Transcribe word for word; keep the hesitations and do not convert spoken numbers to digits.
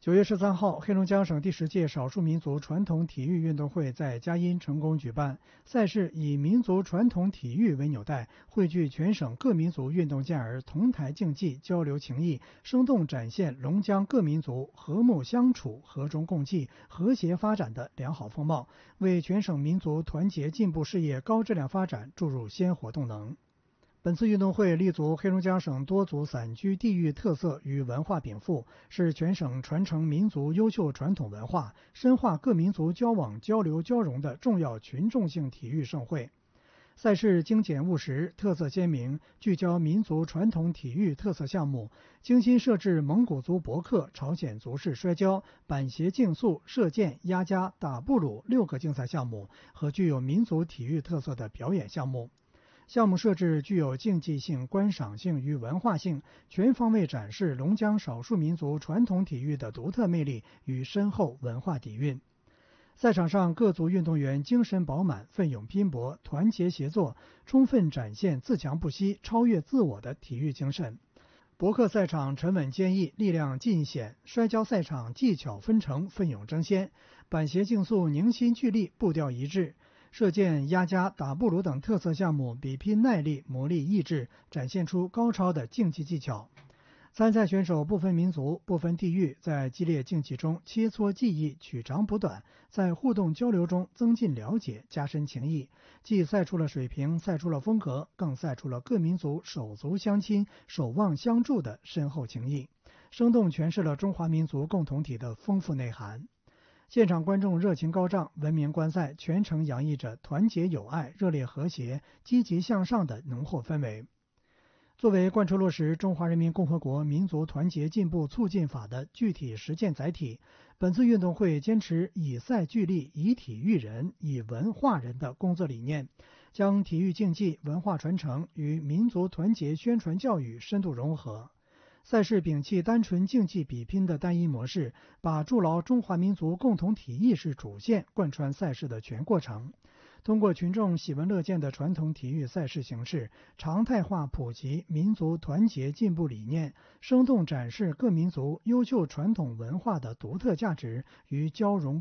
九月十三号，黑龙江省第十届少数民族传统体育运动会在佳音成功举办。赛事以民族传统体育为纽带，汇聚全省各民族运动健儿同台竞技、交流情谊，生动展现龙江各民族和睦相处、和衷共济、和谐发展的良好风貌，为全省民族团结进步事业高质量发展注入鲜活动能。本次运动会立足黑龙江省多族散居地域特色与文化禀赋，是全省传承民族优秀传统文化、深化各民族交往交流交融的重要群众性体育盛会。赛事精简务实，特色鲜明，聚焦民族传统体育特色项目，精心设置蒙古族搏克、朝鲜族式摔跤、板鞋竞速、射箭、压夹、打布鲁六个竞赛项目和具有民族体育特色的表演项目。项目设置具有竞技性、观赏性与文化性，全方位展示龙江少数民族传统体育的独特魅力与深厚文化底蕴。赛场上，各族运动员精神饱满、奋勇拼搏、团结协作，充分展现自强不息、超越自我的体育精神。搏克赛场沉稳坚毅，力量尽显；摔跤赛场技巧纷呈，奋勇争先；板鞋竞速凝心聚力，步调一致。射箭、压夹、打布鲁等特色项目比拼耐力、磨砺意志，展现出高超的竞技技巧。参赛选手不分民族、不分地域，在激烈竞技中切磋技艺，取长补短，在互动交流中增进了解，加深情谊，既赛出了水平，赛出了风格，更赛出了各民族手足相亲、守望相助的深厚情谊，生动诠释了中华民族共同体的丰富内涵。现场观众热情高涨，文明观赛，全程洋溢着团结友爱、热烈和谐、积极向上的浓厚氛围。作为贯彻落实《中华人民共和国民族团结进步促进法》的具体实践载体，本次运动会坚持以赛聚力、以体育人、以文化人的工作理念，将体育竞技、文化传承与民族团结宣传教育深度融合。赛事摒弃单纯竞技比拼的单一模式，把筑牢中华民族共同体意识主线贯穿赛事的全过程。通过群众喜闻乐见的传统体育赛事形式，常态化普及民族团结进步理念，生动展示各民族优秀传统文化的独特价值与交融